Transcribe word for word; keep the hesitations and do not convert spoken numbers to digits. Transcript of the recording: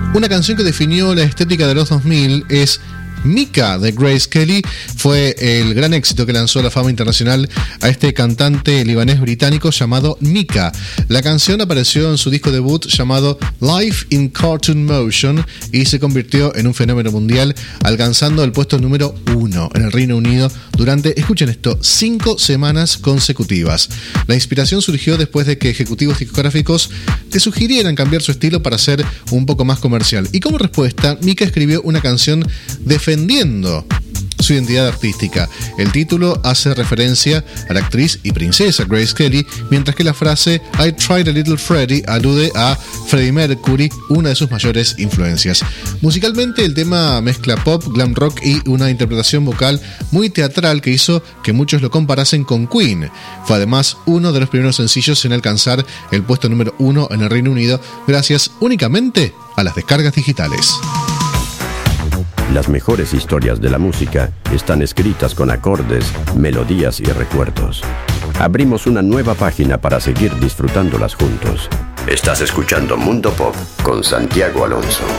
Una canción que definió la estética de los dos mil es Mika de Grace Kelly. Fue el gran éxito que lanzó a la fama internacional a este cantante libanés británico llamado Mika. La canción apareció en su disco debut llamado Life in Cartoon Motion y se convirtió en un fenómeno mundial, alcanzando el puesto número uno en el Reino Unido durante, escuchen esto, cinco semanas consecutivas. La inspiración surgió después de que ejecutivos discográficos le sugirieran cambiar su estilo para ser un poco más comercial. Y como respuesta, Mika escribió una canción defendiendo su identidad artística. El título hace referencia a la actriz y princesa Grace Kelly, mientras que la frase I tried a little Freddie alude a Freddie Mercury, una de sus mayores influencias. Musicalmente, el tema mezcla pop, glam rock y una interpretación vocal muy teatral que hizo que muchos lo comparasen con Queen. Fue además uno de los primeros sencillos en alcanzar el puesto número uno en el Reino Unido, gracias únicamente a las descargas digitales. Las mejores historias de la música están escritas con acordes, melodías y recuerdos. Abrimos una nueva página para seguir disfrutándolas juntos. Estás escuchando Mundo Pop con Santiago Alonso.